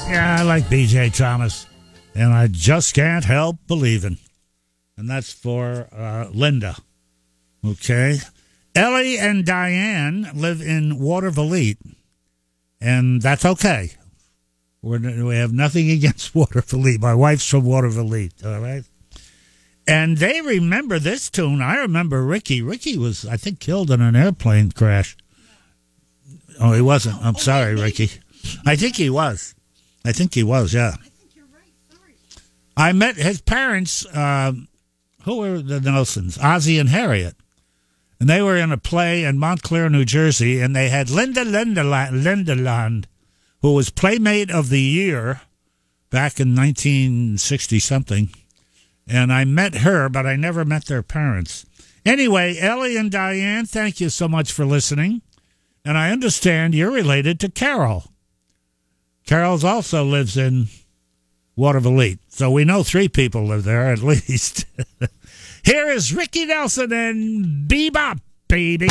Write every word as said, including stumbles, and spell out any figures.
Yeah, I like B J Thomas. And I just can't help believing. And that's for uh, Linda. Okay. Ellie and Diane live in Watervliet. And that's okay. We're, we have nothing against Watervliet. My wife's from Watervliet, all right? And they remember this tune. I remember Ricky. Ricky was, I think, killed in an airplane crash. Oh, he wasn't. I'm sorry, Ricky. I think he was. I think he was, yeah. I think you're right. Sorry. I met his parents, uh, who were the Nelsons? Ozzie and Harriet. And they were in a play in Montclair, New Jersey, and they had Linda Lindeland, Lindeland who was Playmate of the Year back in nineteen sixty-something. And I met her, but I never met their parents. Anyway, Ellie and Diane, thank you so much for listening. And I understand you're related to Carol. Carol's also lives in Watervliet. So we know three people live there at least. Here is Ricky Nelson and Bebop, baby.